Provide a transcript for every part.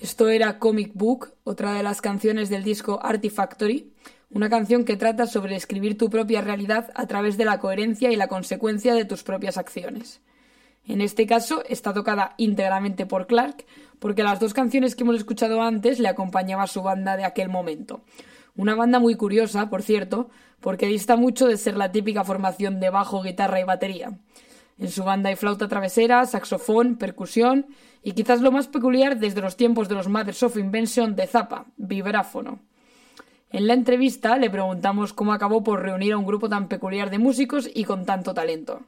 Esto era Comic Book, otra de las canciones del disco Artifactory, una canción que trata sobre escribir tu propia realidad a través de la coherencia y la consecuencia de tus propias acciones. En este caso está tocada íntegramente por Clark, porque las dos canciones que hemos escuchado antes le acompañaba su banda de aquel momento. Una banda muy curiosa, por cierto, porque dista mucho de ser la típica formación de bajo, guitarra y batería. En su banda hay flauta travesera, saxofón, percusión y quizás lo más peculiar desde los tiempos de los Mothers of Invention de Zappa, vibráfono. En la entrevista le preguntamos cómo acabó por reunir a un grupo tan peculiar de músicos y con tanto talento.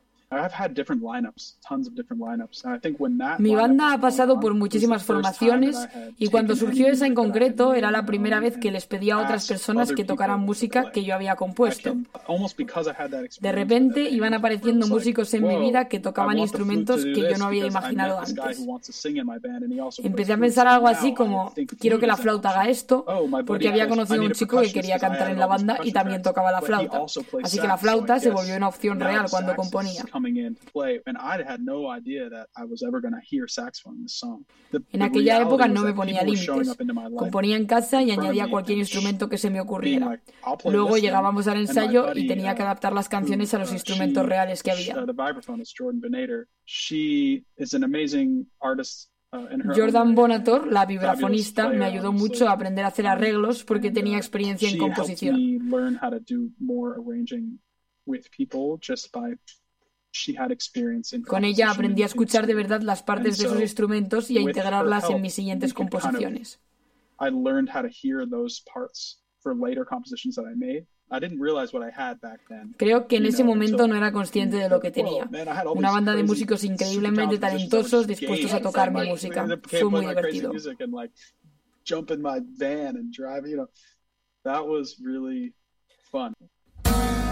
Mi banda ha pasado por muchísimas formaciones y cuando surgió esa en concreto era la primera vez que les pedía a otras personas que tocaran música que yo había compuesto. De repente iban apareciendo músicos en mi vida que tocaban instrumentos que yo no había imaginado antes. Empecé a pensar algo así como, quiero que la flauta haga esto, porque había conocido a un chico que quería cantar en la banda y también tocaba la flauta. Así que la flauta se volvió una opción real cuando componía. En aquella época no me ponía límites. Componía en casa y añadía cualquier instrumento que se me ocurriera. Luego llegábamos al ensayo y tenía que adaptar las canciones a los instrumentos reales que había. Jordan Bonator, la vibrafonista, me ayudó mucho a aprender a hacer arreglos porque tenía experiencia en composición. Con ella aprendí a escuchar de verdad las partes de esos instrumentos y a integrarlas en mis siguientes composiciones. Creo que en ese momento no era consciente de lo que tenía. Una banda de músicos increíblemente talentosos dispuestos a tocar mi música. Fue muy divertido.